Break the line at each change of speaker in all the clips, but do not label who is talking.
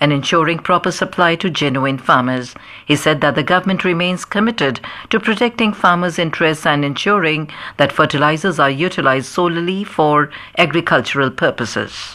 and ensuring proper supply to genuine farmers. He said that the government remains committed to protecting farmers' interests and ensuring that fertilizers are utilized solely for agricultural purposes.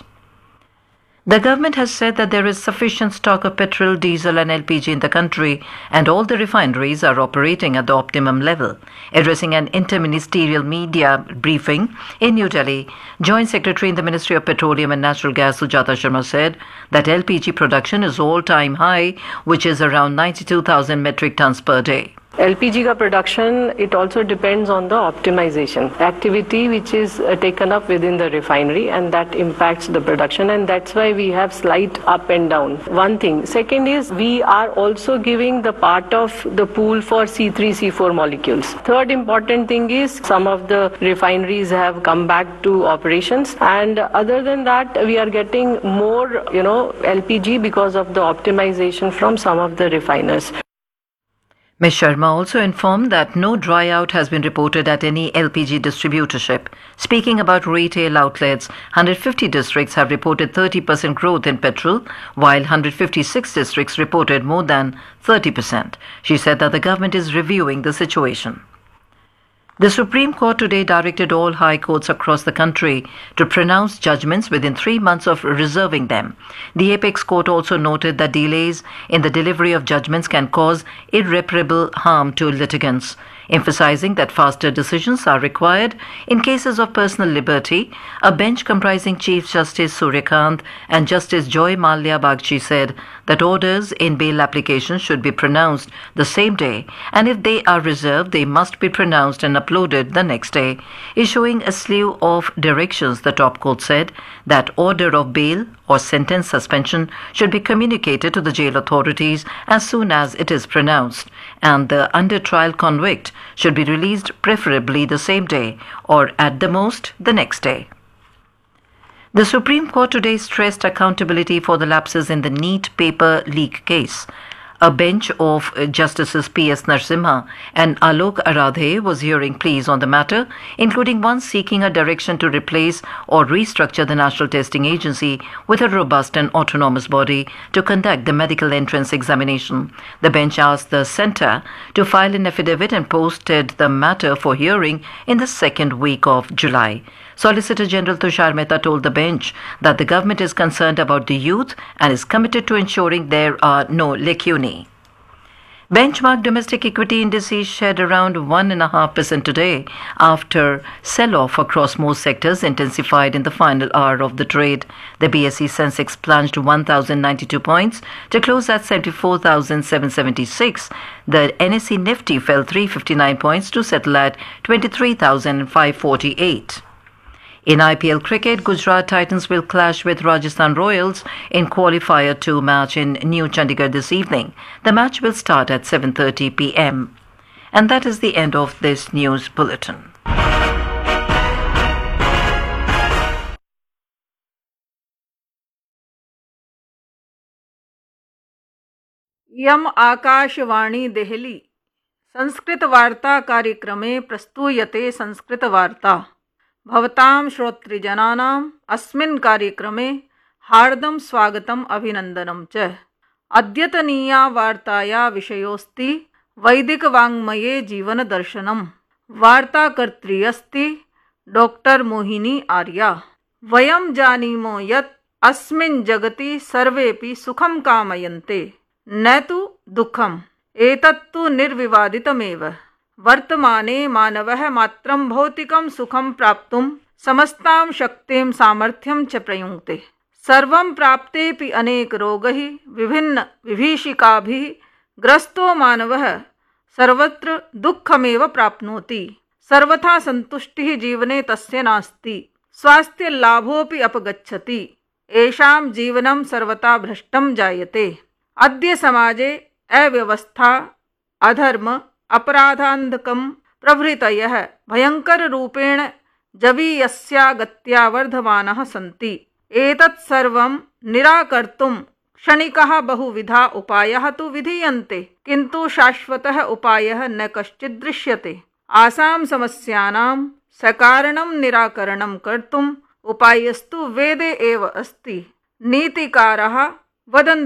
The government has said that there is sufficient stock of petrol, diesel and LPG in the country and all the refineries are operating at the optimum level. Addressing an interministerial media briefing in New Delhi, Joint Secretary in the Ministry of Petroleum and Natural Gas Sujata Sharma said that LPG production is all-time high, which is around 92,000 metric tons per day.
LPG का production, it also depends on the optimization activity which is taken up within the refinery, and that impacts the production, and that's why we have slight up and down. One thing. Second is we are also giving the part of the pool for C3, C4 molecules. Third important thing is some of the refineries have come back to operations, and other than that we are getting more LPG because of the optimization from some of the refiners.
Ms. Sharma also informed that no dry out has been reported at any LPG distributorship. Speaking about retail outlets, 150 districts have reported 30% growth in petrol, while 156 districts reported more than 30%. She said that the government is reviewing the situation. The Supreme Court today directed all high courts across the country to pronounce judgments within 3 months of reserving them. The Apex Court also noted that delays in the delivery of judgments can cause irreparable harm to litigants, emphasizing that faster decisions are required in cases of personal liberty. A bench comprising Chief Justice Suryakant and Justice Joy Malya Bagchi said that orders in bail applications should be pronounced the same day, and if they are reserved, they must be pronounced and uploaded the next day. Issuing a slew of directions, the top court said that order of bail or sentence suspension should be communicated to the jail authorities as soon as it is pronounced, and the under trial convict should be released preferably the same day or at the most the next day. The Supreme Court today stressed accountability for the lapses in the NEET paper leak case. A bench of Justices P.S. Narasimha and Alok Aradhe was hearing pleas on the matter, including one seeking a direction to replace or restructure the National Testing Agency with a robust and autonomous body to conduct the medical entrance examination. The bench asked the centre to file an affidavit and posted the matter for hearing in the second week of July. Solicitor General Tushar Mehta told the bench that the government is concerned about the youth and is committed to ensuring there are no lacunae. Benchmark domestic equity indices shed around 1.5% today after sell-off across most sectors intensified in the final hour of the trade. The BSE Sensex plunged 1,092 points to close at 74,776. The NSE Nifty fell 359 points to settle at 23,548. In IPL cricket, Gujarat Titans will clash with Rajasthan Royals in Qualifier 2 match in New Chandigarh this evening. The match will start at 7:30 p.m. And that is the end of this news bulletin.
यम आकाशवाणी देहली संस्कृत वार्ता कार्यक्रमे प्रस्तूयते संस्कृत वार्ता भवतां श्रोतृजनानाम् अस्मिन् कार्यक्रमे हार्दं स्वागतम् अभिनन्दनं च। अद्यतनीया वार्ताया विषयोऽस्ति वैदिकवाङ्मये जीवनदर्शनम्। वार्ताकर्त्री अस्ति doctor Mohini Arya. वयं जानीमो यत् अस्मिन् जगति सर्वेपि सुखं कामयन्ते, न तु दुःखम्। एतत्तु निर्विवादितमेव। वर्तमाने मानवः मात्रं भौतिकं सुखं प्राप्तुं समस्तां शक्तिं सामर्थ्यं च प्रयुङ्क्ते। सर्वं प्राप्तेऽपि अनेकरोगैः विभिन्न विभीषिकाभिः ग्रस्तो मानवः सर्वत्र दुःखमेव प्राप्नोति। सर्वथा सन्तुष्टिः जीवने तस्य नास्ति। स्वास्थ्यलाभोऽपि अपगच्छति। येषां जीवनं सर्वथा भ्रष्टं जायते। अद्य समाजे अव्यवस्था, अधर्म, अपराधान्धकं प्रभृतयः भयङ्कररूपेण जवीयस्या गत्या वर्धमानः सन्ति। एतत् सर्वं निराकर्तुं क्षणिकः बहुविधा उपायाः तु विधीयन्ते, किन्तु शाश्वतः उपायः न कश्चित् दृश्यते। आसां समस्यानां सकारणं निराकरणं कर्तुम् उपायस्तु वेदे एव अस्ति। नीतिकाराः वदन्ति